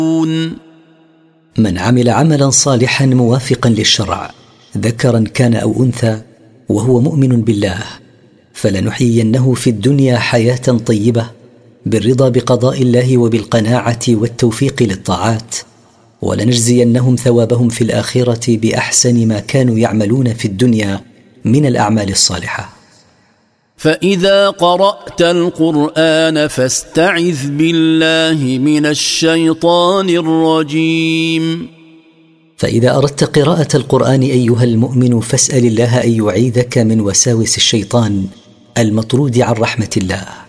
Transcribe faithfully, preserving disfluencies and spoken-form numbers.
من عمل عملا صالحا موافقا للشرع ذكرا كان أو أنثى وهو مؤمن بالله فلنحيينه في الدنيا حياة طيبة بالرضا بقضاء الله وبالقناعة والتوفيق للطاعات، ولنجزينهم ثوابهم في الآخرة بأحسن ما كانوا يعملون في الدنيا من الأعمال الصالحة. فإذا قرأت القرآن فاستعذ بالله من الشيطان الرجيم. فإذا أردت قراءة القرآن أيها المؤمن فاسأل الله أن يعيذك من وساوس الشيطان المطرود عن رحمة الله.